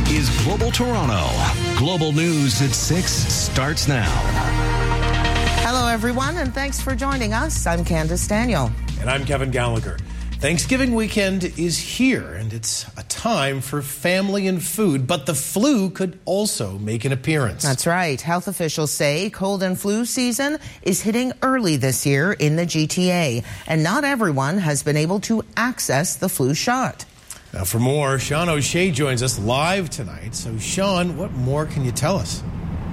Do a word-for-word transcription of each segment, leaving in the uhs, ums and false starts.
is Global Toronto. Global News at six starts now. Hello, everyone, and thanks for joining us. I'm Candace Daniel. And I'm Kevin Gallagher. Thanksgiving weekend is here, and it's a time for family and food, but the flu could also make an appearance. That's right. Health officials say cold and flu season is hitting early this year in the G T A, and not everyone has been able to access the flu shot. Now, for more, Sean O'Shea joins us live tonight. So, Sean, what more can you tell us?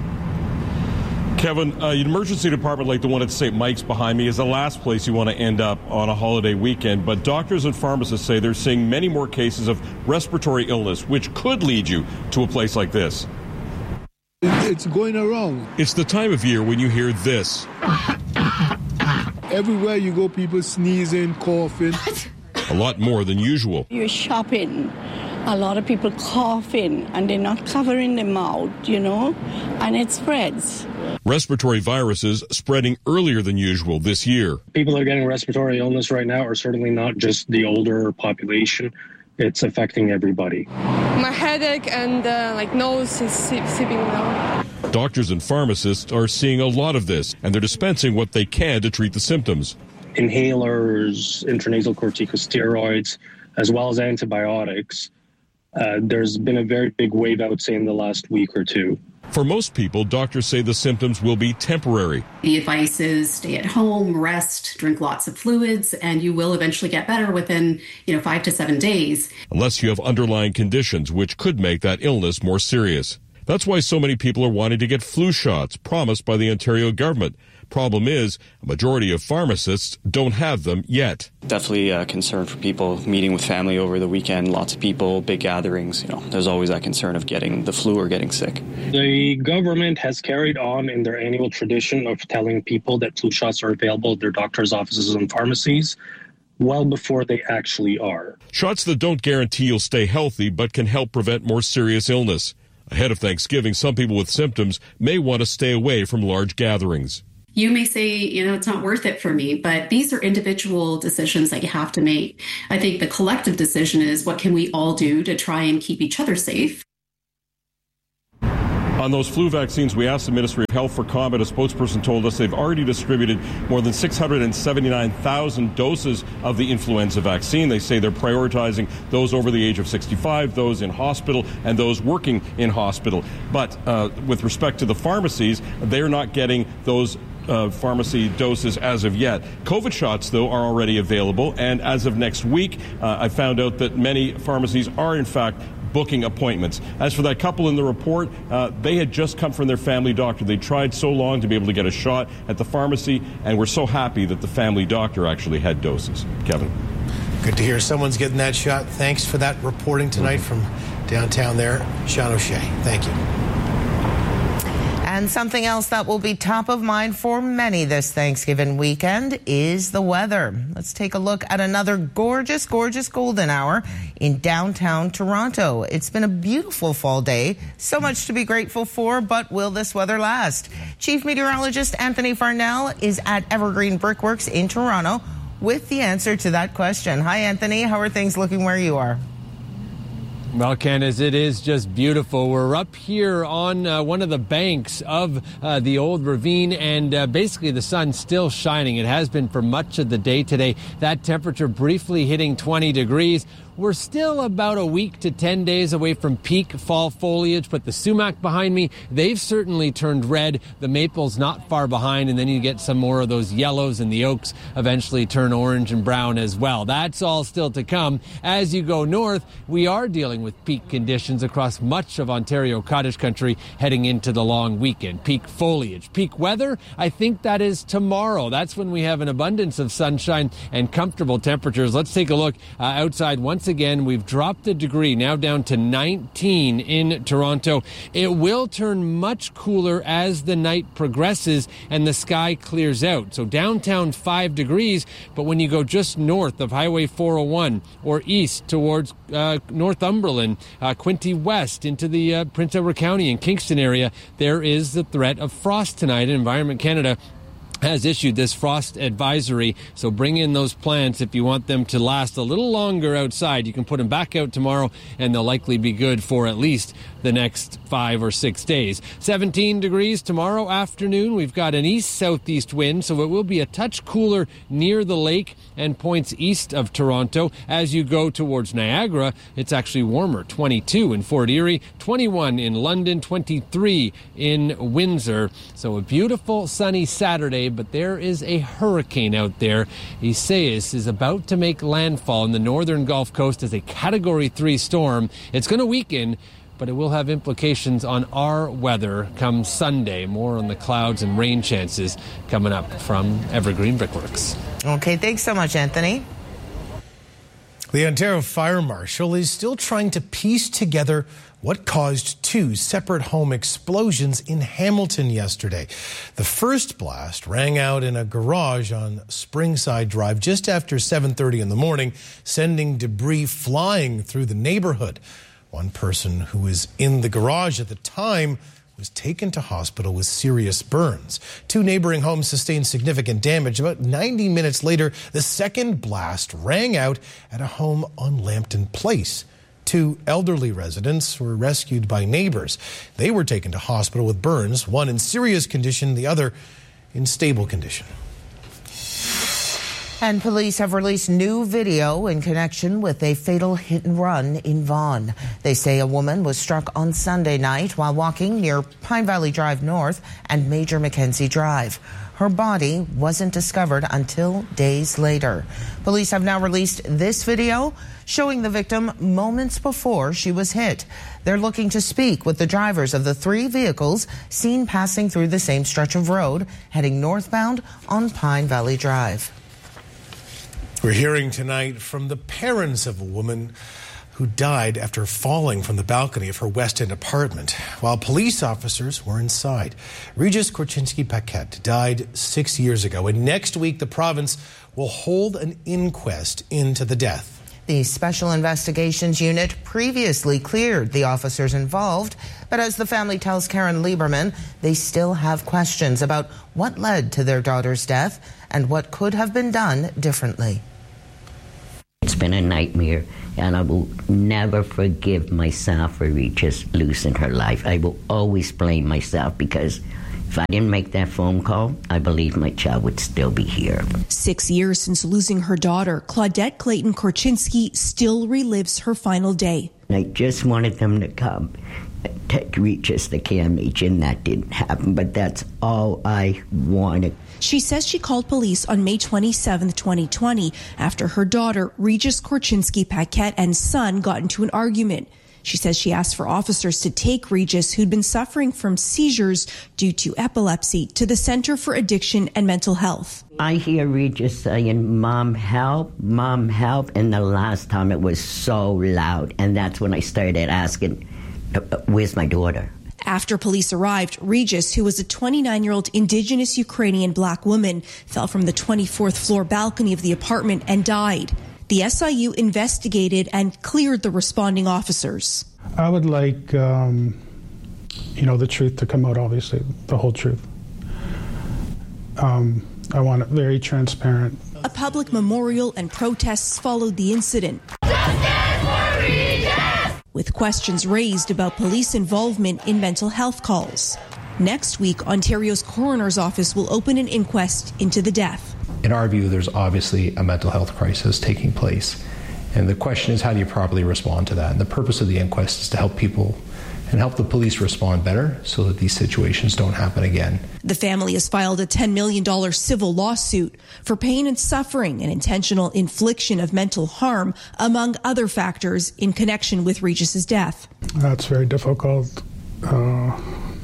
Kevin, uh, an emergency department like the one at Saint Mike's behind me is the last place you want to end up on a holiday weekend. But doctors and pharmacists say they're seeing many more cases of respiratory illness, which could lead you to a place like this. It's going around. It's the time of year when you hear this. Everywhere you go, people sneezing, coughing. A lot more than usual. You're shopping. A lot of people coughing and they're not covering their mouth, you know, and it spreads. Respiratory viruses spreading earlier than usual this year. People that are getting respiratory illness right now are certainly not just the older population. It's affecting everybody. My headache and uh, like nose is seeping down. Doctors and pharmacists are seeing a lot of this, and they're dispensing what they can to treat the symptoms. Inhalers, intranasal corticosteroids, as well as antibiotics. Uh, there's been a very big wave, I would say, in the last week or two. For most people, doctors say the symptoms will be temporary. The advice is stay at home, rest, drink lots of fluids, and you will eventually get better within, you know, five to seven days. Unless you have underlying conditions which could make that illness more serious. That's why so many people are wanting to get flu shots promised by the Ontario government. Problem is, a majority of pharmacists don't have them yet. Definitely a concern for people meeting with family over the weekend, lots of people, big gatherings. You know, there's always that concern of getting the flu or getting sick. The government has carried on in their annual tradition of telling people that flu shots are available at their doctor's offices and pharmacies well before they actually are. Shots that don't guarantee you'll stay healthy but can help prevent more serious illness. Ahead of Thanksgiving, some people with symptoms may want to stay away from large gatherings. You may say, you know, it's not worth it for me, but these are individual decisions that you have to make. I think the collective decision is what can we all do to try and keep each other safe? On those flu vaccines, we asked the Ministry of Health for comment. A spokesperson told us they've already distributed more than six hundred seventy-nine thousand doses of the influenza vaccine. They say they're prioritizing those over the age of sixty-five, those in hospital, and those working in hospital. But uh, with respect to the pharmacies, they're not getting those Uh, pharmacy doses as of yet. COVID shots, though, are already available, and as of next week, uh, I found out that many pharmacies are, in fact, booking appointments. As for that couple in the report, uh, they had just come from their family doctor. They tried so long to be able to get a shot at the pharmacy, and we're so happy that the family doctor actually had doses. Kevin. Good to hear someone's getting that shot. Thanks for that reporting tonight from downtown there. Sean O'Shea, thank you. And something else that will be top of mind for many this Thanksgiving weekend is the weather. Let's take a look at another gorgeous, gorgeous golden hour in downtown Toronto. It's been a beautiful fall day, so much to be grateful for, but will this weather last? Chief Meteorologist Anthony Farnell is at Evergreen Brickworks in Toronto with the answer to that question. Hi, Anthony. How are things looking where you are? Well, Candace, it is just beautiful. We're up here on uh, one of the banks of uh, the old ravine, and uh, basically the sun's still shining. It has been for much of the day today. That temperature briefly hitting twenty degrees. We're still about a week to ten days away from peak fall foliage, but the sumac behind me, they've certainly turned red. The maple's not far behind, and then you get some more of those yellows, and the oaks eventually turn orange and brown as well. That's all still to come. As you go north, we are dealing with peak conditions across much of Ontario cottage country heading into the long weekend. Peak foliage, peak weather, I think that is tomorrow. That's when we have an abundance of sunshine and comfortable temperatures. Let's take a look uh, outside once again. We've dropped a degree, now down to nineteen in Toronto. It will turn much cooler as the night progresses and the sky clears out. So downtown five degrees, but when you go just north of Highway four oh one or east towards uh, Northumberland, uh, Quinte West into the uh, Prince Edward County and Kingston area, there is the threat of frost tonight. Environment Canada has issued this frost advisory. So bring in those plants if you want them to last a little longer outside. You can put them back out tomorrow and they'll likely be good for at least the next five or six days. seventeen degrees tomorrow afternoon. We've got an east-southeast wind, so it will be a touch cooler near the lake and points east of Toronto. As you go towards Niagara, it's actually warmer. twenty-two in Fort Erie, twenty-one in London, twenty-three in Windsor. So a beautiful sunny Saturday, but there is a hurricane out there. Isaias is about to make landfall in the northern Gulf Coast as a Category three storm. It's going to weaken, but it will have implications on our weather come Sunday. More on the clouds and rain chances coming up from Evergreen Brickworks. Okay, thanks so much, Anthony. The Ontario Fire Marshal is still trying to piece together what caused two separate home explosions in Hamilton yesterday. The first blast rang out in a garage on Springside Drive just after seven thirty in the morning, sending debris flying through the neighborhood. One person who was in the garage at the time was taken to hospital with serious burns. Two neighboring homes sustained significant damage. About ninety minutes later, the second blast rang out at a home on Lambton Place. Two elderly residents were rescued by neighbors. They were taken to hospital with burns, one in serious condition, the other in stable condition. And police have released new video in connection with a fatal hit and run in Vaughan. They say a woman was struck on Sunday night while walking near Pine Valley Drive North and Major Mackenzie Drive. Her body wasn't discovered until days later. Police have now released this video showing the victim moments before she was hit. They're looking to speak with the drivers of the three vehicles seen passing through the same stretch of road, heading northbound on Pine Valley Drive. We're hearing tonight from the parents of a woman who died after falling from the balcony of her West End apartment while police officers were inside. Regis Korchinski-Paquette died six years ago, and next week the province will hold an inquest into the death. The Special Investigations Unit previously cleared the officers involved, but as the family tells Karen Lieberman, they still have questions about what led to their daughter's death and what could have been done differently. It's been a nightmare, and I will never forgive myself for Regis losing her life. I will always blame myself because if I didn't make that phone call, I believe my child would still be here. Six years since losing her daughter, Claudette Clayton Korchinski still relives her final day. I just wanted them to come and take Regis to C M H, and that didn't happen, but that's all I wanted. She says she called police on May twenty-seventh, twenty twenty, after her daughter, Regis Korchinski-Paquette, and son got into an argument. She says she asked for officers to take Regis, who'd been suffering from seizures due to epilepsy, to the Center for Addiction and Mental Health. I hear Regis saying, "Mom, help, Mom, help," and the last time it was so loud, and that's when I started asking, where's my daughter? After police arrived, Regis, who was a twenty-nine-year-old Indigenous Ukrainian black woman, fell from the twenty-fourth floor balcony of the apartment and died. The S I U investigated and cleared the responding officers. I would like, um, you know, the truth to come out, obviously, the whole truth. Um, I want it very transparent. A public memorial and protests followed the incident, with questions raised about police involvement in mental health calls. Next week, Ontario's coroner's office will open an inquest into the death. In our view, there's obviously a mental health crisis taking place. And the question is, how do you properly respond to that? And the purpose of the inquest is to help people and help the police respond better so that these situations don't happen again. The family has filed a ten million dollars civil lawsuit for pain and suffering and intentional infliction of mental harm, among other factors, in connection with Regis's death. That's very difficult, uh,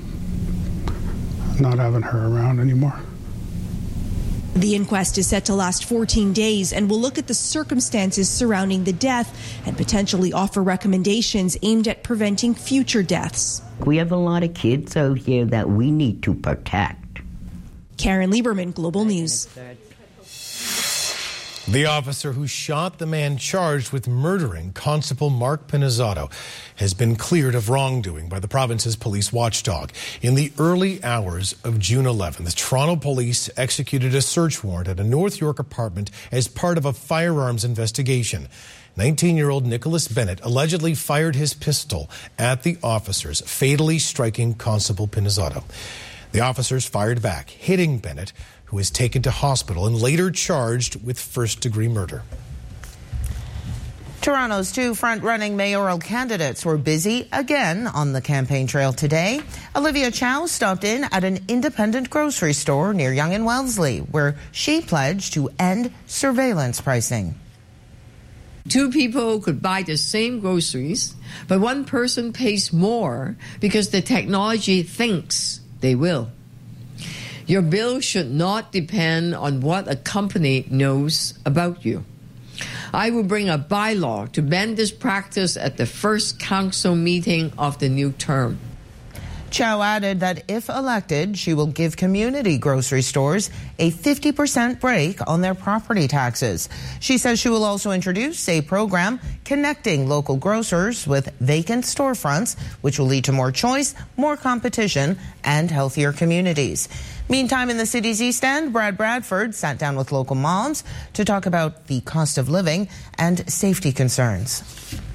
not having her around anymore. The inquest is set to last fourteen days and will look at the circumstances surrounding the death and potentially offer recommendations aimed at preventing future deaths. We have a lot of kids out here that we need to protect. Karen Lieberman, Global News. The officer who shot the man charged with murdering Constable Mark Pinizzotto has been cleared of wrongdoing by the province's police watchdog. In the early hours of June eleventh, the Toronto police executed a search warrant at a North York apartment as part of a firearms investigation. nineteen-year-old Nicholas Bennett allegedly fired his pistol at the officers, fatally striking Constable Pinizzotto. The officers fired back, hitting Bennett, who was taken to hospital and later charged with first-degree murder. Toronto's two front-running mayoral candidates were busy again on the campaign trail today. Olivia Chow stopped in at an independent grocery store near Yonge and Wellesley, where she pledged to end surveillance pricing. Two people could buy the same groceries, but one person pays more because the technology thinks they will. Your bill should not depend on what a company knows about you. I will bring a bylaw to ban this practice at the first council meeting of the new term. Chow added that if elected, she will give community grocery stores a fifty percent break on their property taxes. She says she will also introduce a program connecting local grocers with vacant storefronts, which will lead to more choice, more competition, and healthier communities. Meantime, in the city's East End, Brad Bradford sat down with local moms to talk about the cost of living and safety concerns.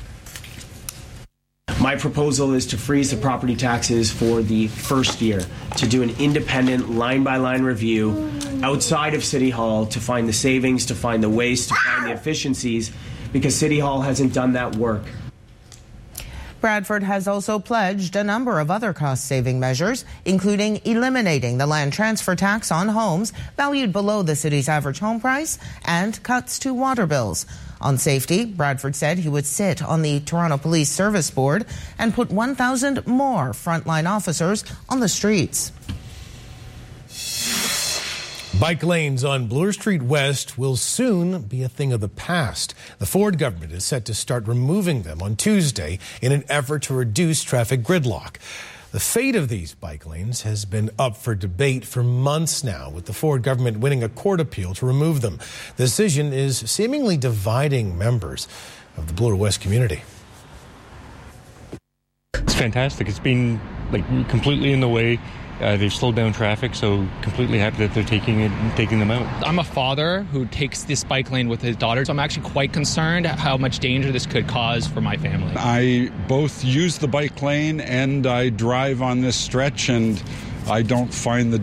My proposal is to freeze the property taxes for the first year, to do an independent line-by-line review outside of City Hall to find the savings, to find the ways, to find the efficiencies, because City Hall hasn't done that work. Bradford has also pledged a number of other cost-saving measures, including eliminating the land transfer tax on homes valued below the city's average home price and cuts to water bills. On safety, Bradford said he would sit on the Toronto Police Service Board and put one thousand more frontline officers on the streets. Bike lanes on Bloor Street West will soon be a thing of the past. The Ford government is set to start removing them on Tuesday in an effort to reduce traffic gridlock. The fate of these bike lanes has been up for debate for months now, with the Ford government winning a court appeal to remove them. The decision is seemingly dividing members of the Bloor West community. It's fantastic. It's been like completely in the way. Uh, they've slowed down traffic, so completely happy that they're taking it, taking them out. I'm a father who takes this bike lane with his daughter, so I'm actually quite concerned how much danger this could cause for my family. I both use the bike lane and I drive on this stretch, and I don't find the